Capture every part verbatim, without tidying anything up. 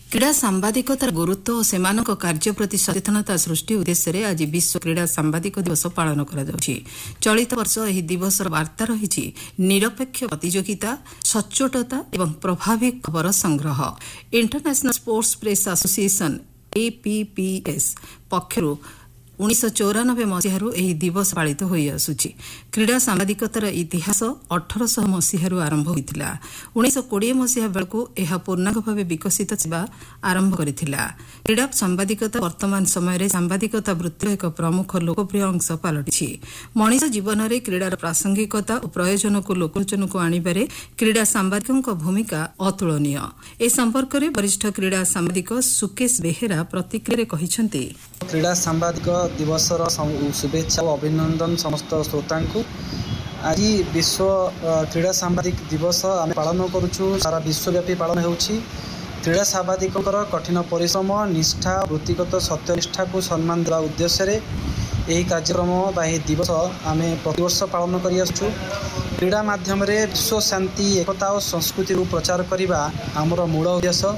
क्रीड़ा सांबादिकतार गुरुत्व और सेमानक कार्य प्रति सचेतनता सृष्टि उद्देश्य आज विश्व क्रीड़ा सांबादिक दिवस पालन करा जाउछि। चलित वर्ष एही दिवसर वार्ता रहिछि निरपेक्ष प्रतियोगिता, सच्चोटता एवं प्रभावी खबर संग्रह। International sports press association APPS पक्षरु उन्नीस चौरानबे मसीहारू एही दिवस पालित होई आसुछि। क्रीड़ा सांबादिकतार इतिहास अठरश मसीहारू आरंभ होइतिला। उन्नीस कोड़े मसीहा बेलकु एहा पूर्णांग भावे विकसित सेवा आरंभ करिथिला। क्रीड़ा सांबादिकता वर्तमान समय सांबादिकता वृत्तिर एक प्रमुख लोकप्रिय अंश पालटिछि। मनिष जीवन में क्रीड़ार प्रासंगिकता और प्रयोजन को लोकलोचन को आनिबारे क्रीड़ा सांबादिकों भूमिका अतुलनीय। ए संपर्क में वरिष्ठ क्रीड़ा सांबादिक सुकेश बेहेरा प्रतिक्रिया कहिसंती। क्रीड़ा सांबादिक दिवसर शुभेच्छा और अभिनंदन समस्त श्रोता को। आज विश्व क्रीड़ा सांबादिक दिवस आम पालन करुचु। सारा विश्वव्यापी पालन होउछि। क्रीड़ा सांबादिकर कठिन परिश्रम, निष्ठा, वृत्तिगत सत्यनिष्ठा को सम्मान देवा उद्देश्य यही कार्यक्रम बा दिवस आम प्रतिवर्ष पालन करि आसुछु। क्रीड़ा माध्यम विश्व शांति, एकता और संस्कृति को प्रचार करने आमर मूल उद्देश्य।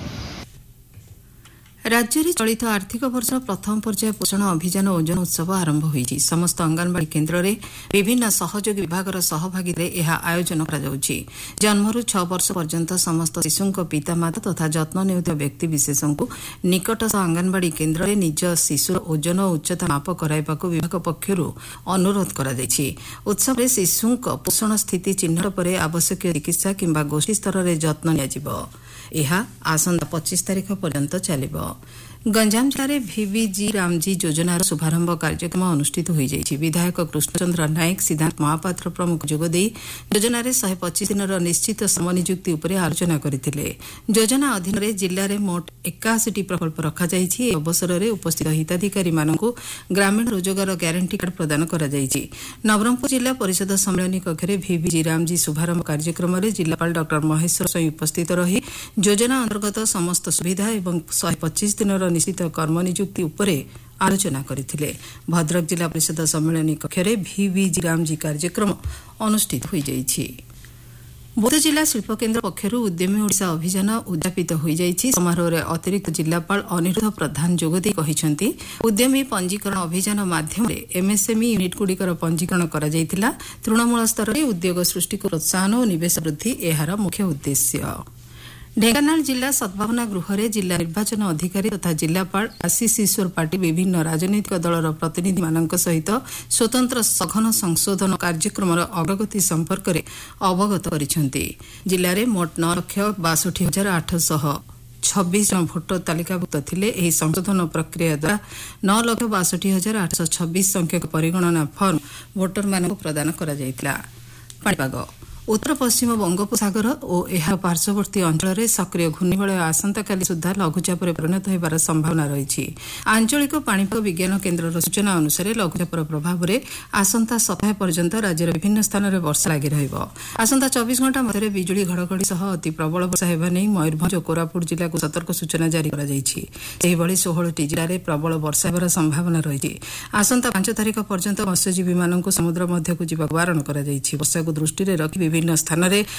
राज्य में चलित आर्थिक वर्ष प्रथम पर्याय पोषण अभियान ओजन उत्सव आरंभ होइछि। समस्त अंगनवाड़ी केन्द्र में विभिन्न सहयोगी विभागर सहभागी यह आयोजन कराଯାउछि। जन्मरू छह वर्ष पर्यंत समस्त शिशुंक पितामाता तथा जत्न नेउଥିବା व्यक्ति विशेषों निकटस्थ अंगनवाड़ी केन्द्र में निज शिशुर ओजन और उच्चता माप कराइबाकू विभाग पक्षरु अनुरोध करा जायछि। उत्सव में शिशुंक पोषण स्थिति चिन्हट पर आवश्यक चिकित्सा किंबा गोष्ठी स्तर में जत्न नियाजिबो। यह आसंता पच्चीस तारीख पर्यंत चलिबो। गंजाम जिले में भिविजी रामजी योजनार शुभारंभ कार्यक्रम अनुष्ठित हो जाइछि। विधायक कृष्णचंद्र नायक, सिद्धांत महापात्र प्रमुख जोगदे योजन शहे पच्चीस दिन निश्चित श्रम नियुक्ति उपर आलोचना करथिले। योजना अधीन में जिले में मोट एकाशी प्रकल्प रखा जाइछि। अवसर में उपस्थित हिताधिकारी मानकु ग्रामीण रोजगार ग्यारंटी कार्ड प्रदान करा जाइछि। नवरंगपुर जिला परिषद सम्मेलन कक्ष में भिविजी रामजी शुभारंभ कार्यक्रम में जिलापाल डॉ महेश्वर स्वयं उपस्थित रही योजना अंतर्गत समस्त सुविधा एवं शहे पच्चीस दिन निश्चित कर्म नियुक्ति उपरे आलोचना करथिले। भद्रक जिला परिषद सम्मेलन कक्ष में भिविजी रामजी कार्यक्रम अनुष्ठित हो जाइछि। बौद्ध जिला शिल्प केन्द्र पक्षर उद्यमी ओडिशा अभियान उद्यापित हो जाइछि। समारोह में अतिरिक्त जिलापाल अनिरुद्ध प्रधान जोगदे कहिसंती उद्यमी पंजीकरण अभियान माध्यम एमएसएमई यूनिट गुड़िकर पंजीकरण करा जाइतिला। तृणमूल स्तर में उद्योग सृष्टि को प्रोत्साहन और निवेश वृद्धि एहार मुख्य उद्देश्य। ढेंकानाल जिला सद्भावना गृह में जिला निर्वाचन अधिकारी तथा जिलापाल आशीष ईश्वर पाटिल विभिन्न राजनैतिक दलर प्रतिनिधि मानक सहित स्वतंत्र सघन संशोधन कार्यक्रम अग्रगति संपर्क में अवगत करिसेंती। जिले में मोट नौ लाख बासठ हजार आठश छब्बीस जन भोटर तालिकाभुक्त थिले। एही संशोधन प्रक्रिया द्वारा नौ लाख बासठ हजार आठश छब्बीस संख्यक परिगणना फर्म भोटर मानक प्रदान करा जायतिला। पाणीपाग उत्तर पश्चिम बंगोपसागर और एहा पार्श्ववर्ती अंचल में सक्रिय घूर्णिबलय आसंताकाली सुधा लघुचाप परिणत होबार संभावना रही। आंचलिक पाणीपाग विज्ञान केन्द्र सूचना अनुसार लघुचापर प्रभाव में आसंता सप्ताह पर्यंत राज्यर विभिन्न स्थान में वर्षा लगी रहिबो। आसंता चौबीस घंटा मध्य बिजुली घड़घड़ी सह अति प्रबल वर्षा हेबा नै मयूरभंज और कोरापुट जिला को सतर्क सूचना जारी करा जायछि। सेहिभଳି षोहळटी जिले में प्रबल वर्षा हेबार संभावना रही। आसंता पांच तारीख पर्यंत मत्स्यजीवी मानक समुद्र मध्यकू जीवाक बारण करा जायछि। वर्षा को दृष्टि रखि विभिन्न स्थान में